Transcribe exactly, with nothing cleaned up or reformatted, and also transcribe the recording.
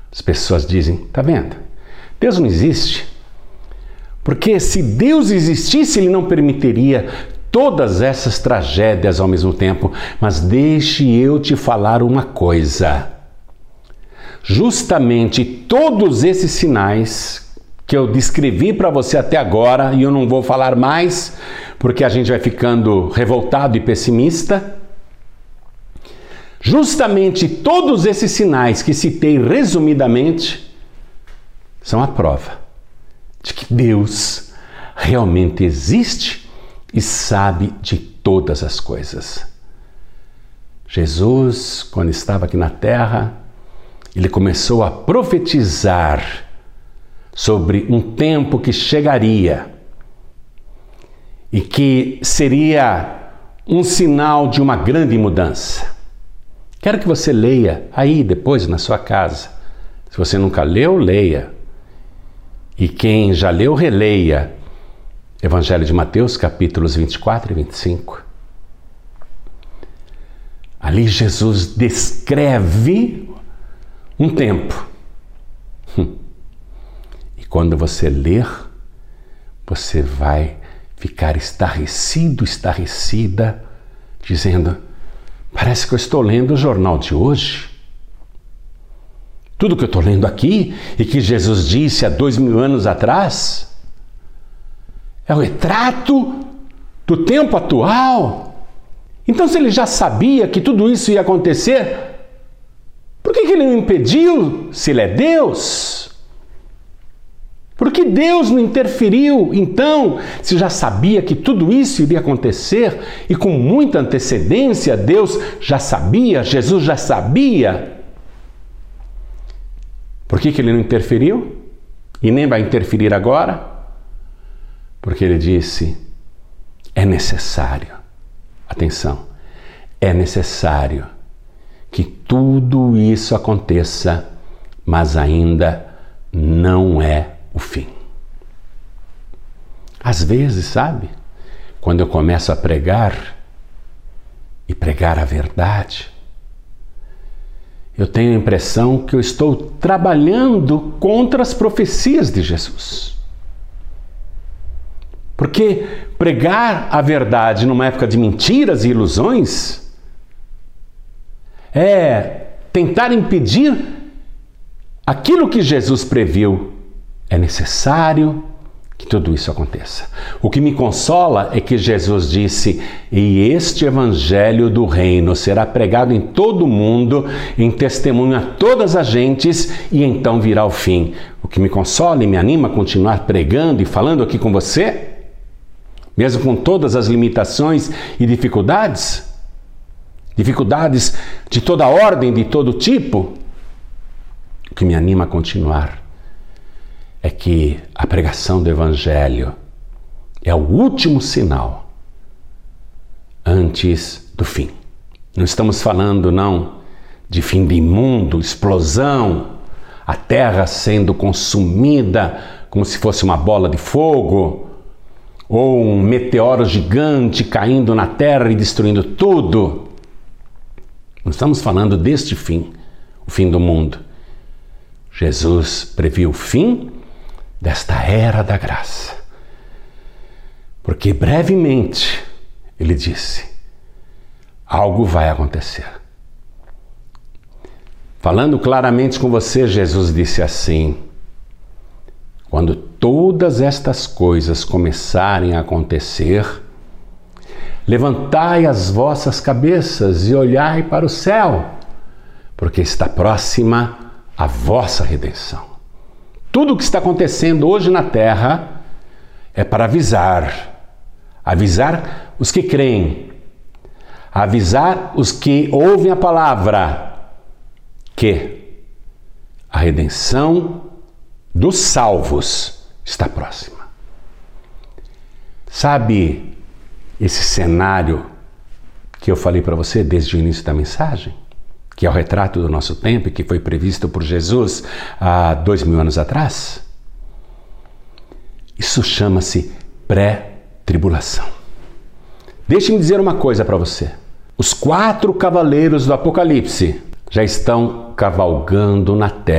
As pessoas dizem, tá vendo? Deus não existe. Porque se Deus existisse, Ele não permitiria todas essas tragédias ao mesmo tempo. Mas deixe eu te falar uma coisa. Justamente todos esses sinais que eu descrevi para você até agora, e eu não vou falar mais, porque a gente vai ficando revoltado e pessimista. Justamente todos esses sinais que citei resumidamente são a prova de que Deus realmente existe e sabe de todas as coisas. Jesus, quando estava aqui na terra, ele começou a profetizar sobre um tempo que chegaria e que seria um sinal de uma grande mudança. Quero que você leia aí depois na sua casa. Se você nunca leu, leia. E quem já leu, releia. Evangelho de Mateus, capítulos vinte e quatro e vinte e cinco. Ali Jesus descreve um tempo. E quando você ler, você vai ficar estarrecido, estarrecida, dizendo, parece que eu estou lendo o jornal de hoje. Tudo que eu estou lendo aqui e que Jesus disse há dois mil anos atrás é o retrato do tempo atual. Então, se ele já sabia que tudo isso ia acontecer, por que que ele não impediu, se ele é Deus? Por que Deus não interferiu, então, se já sabia que tudo isso iria acontecer e com muita antecedência Deus já sabia, Jesus já sabia? Por que que ele não interferiu? E nem vai interferir agora? Porque ele disse, é necessário, atenção, é necessário que tudo isso aconteça, mas ainda não é o fim. Às vezes, sabe, quando eu começo a pregar, e pregar a verdade, eu tenho a impressão que eu estou trabalhando contra as profecias de Jesus. Porque pregar a verdade numa época de mentiras e ilusões é tentar impedir aquilo que Jesus previu. É necessário que tudo isso aconteça. O que me consola é que Jesus disse, e este evangelho do reino será pregado em todo o mundo, em testemunho a todas as gentes, e então virá o fim. O que me consola e me anima a continuar pregando e falando aqui com você, mesmo com todas as limitações e dificuldades, dificuldades de toda ordem, de todo tipo, o que me anima a continuar é que a pregação do Evangelho é o último sinal antes do fim. Não estamos falando, não, de fim de mundo, explosão, a terra sendo consumida como se fosse uma bola de fogo, ou um meteoro gigante caindo na terra e destruindo tudo. Não estamos falando deste fim, o fim do mundo. Jesus previu o fim desta era da graça. Porque brevemente, ele disse, algo vai acontecer. Falando claramente com você, Jesus disse assim, quando todas estas coisas começarem a acontecer, levantai as vossas cabeças e olhai para o céu, porque está próxima a vossa redenção. Tudo o que está acontecendo hoje na terra é para avisar, avisar os que creem, avisar os que ouvem a palavra, que a redenção dos salvos está próxima. Sabe esse cenário que eu falei para você desde o início da mensagem? Que é o retrato do nosso tempo e que foi previsto por Jesus há dois mil anos atrás? Isso chama-se pré-tribulação. Deixe-me dizer uma coisa para você. Os quatro cavaleiros do Apocalipse já estão cavalgando na terra.